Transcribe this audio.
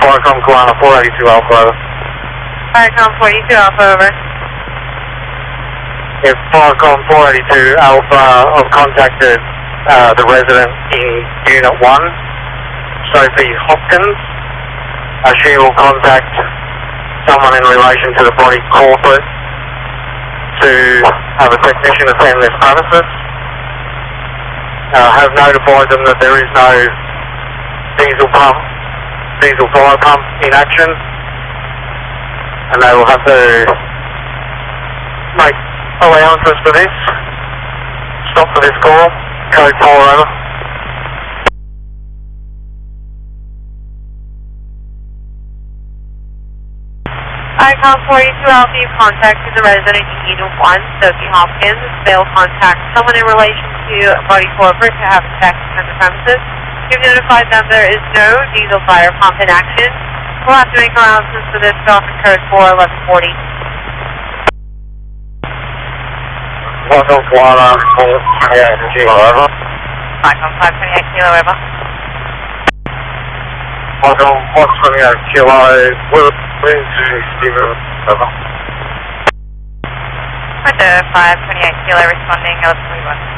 Viacom Koala 482 Alpha, over. Viacom 482 Alpha, over. If Viacom 482 Alpha, I've contacted the resident in Unit 1, Sophie Hopkins. She will contact someone in relation to the body corporate to have a technician attend this premises. Have notified them that there is no diesel fire pump in action, and they will have to make allowances for this. Stop for this call. Code 4 over. Viacom 482 Alpha, you've contacted the resident in Unit 1, Sophie Hopkins. They will contact someone in relation to body corporate to have a check on the premises. You've notified them there is no diesel fire pump in action. We'll have to make allowances for this off in code 41140. Viacom Koala 428 Kilo over. Viacom 528 Kilo over. Viacom 428 Kilo, will into Steven over. With the 528 Kilo responding, 1141.